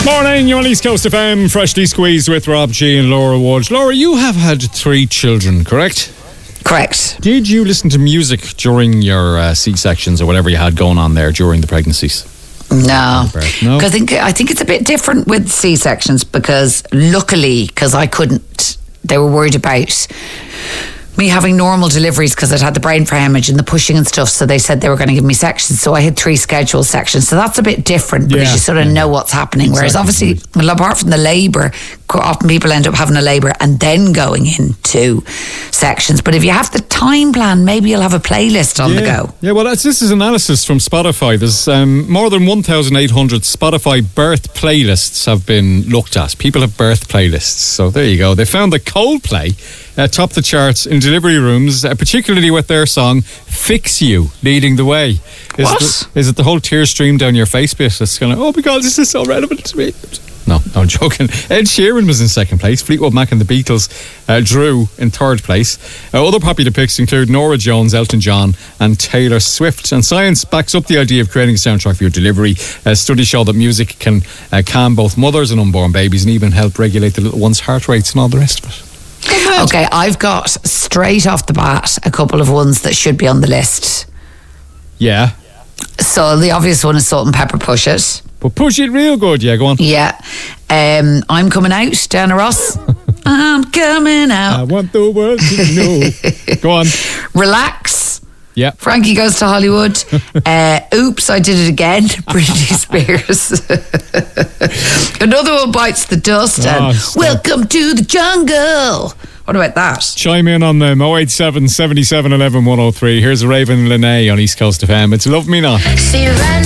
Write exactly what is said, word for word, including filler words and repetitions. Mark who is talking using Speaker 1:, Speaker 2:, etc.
Speaker 1: Morning, you're on East Coast F M, freshly squeezed with Rob G and Laura Wood. Laura, you have had three children, correct?
Speaker 2: Correct.
Speaker 1: Did you listen to music during your uh, C-sections or whatever you had going on there during the pregnancies?
Speaker 2: No,
Speaker 1: No?
Speaker 2: I think I think it's a bit different with C-sections because luckily, because I couldn't, they were worried about me having normal deliveries because I'd had the brain hemorrhage and the pushing and stuff, so they said they were going to give me sections, so I had three scheduled sections, so that's a bit different because
Speaker 1: Yeah,
Speaker 2: you sort of
Speaker 1: yeah.
Speaker 2: know what's happening, whereas
Speaker 1: Exactly.
Speaker 2: obviously, well, apart from the labour, quite often people end up having a labour and then going into sections, but if you have the time plan, maybe you'll have a playlist on
Speaker 1: yeah.
Speaker 2: the go.
Speaker 1: Yeah, well, that's, this is analysis from Spotify. There's um, more than one thousand eight hundred Spotify birth playlists have been looked at. People have birth playlists. So there you go. They found that Coldplay uh, topped the charts in delivery rooms, uh, particularly with their song Fix You leading the way. Is
Speaker 2: What?
Speaker 1: It the, is it the whole tear stream down your face bit? It's kind of, oh my God, this is so relevant to me. No, no, I'm joking. Ed Sheeran was in second place. Fleetwood Mac and the Beatles uh, drew in third place. Uh, other popular picks include Norah Jones, Elton John and Taylor Swift. And science backs up the idea of creating a soundtrack for your delivery. Uh, studies show that music can uh, calm both mothers and unborn babies and even help regulate the little one's heart rates and all the rest of it.
Speaker 2: Okay, I've got straight off the bat a couple of ones that should be on the list.
Speaker 1: Yeah.
Speaker 2: So the obvious one is Salt and Pepper Push It.
Speaker 1: But push it real good, yeah, go on.
Speaker 2: Yeah. Um, I'm Coming Out, Diana Ross. I'm coming
Speaker 1: I
Speaker 2: out.
Speaker 1: want the world to know. Go on.
Speaker 2: Relax.
Speaker 1: Yeah.
Speaker 2: Frankie Goes to Hollywood. uh, Oops, I Did It Again. Britney Spears. Another one bites the dust.
Speaker 1: Oh,
Speaker 2: and
Speaker 1: stop.
Speaker 2: Welcome to the Jungle. What about that?
Speaker 1: Chime in on them oh eight seven, seven seven, one one, one oh three. Here's Raven Linnae on East Coast F M. It's Love Me Not.
Speaker 3: See you right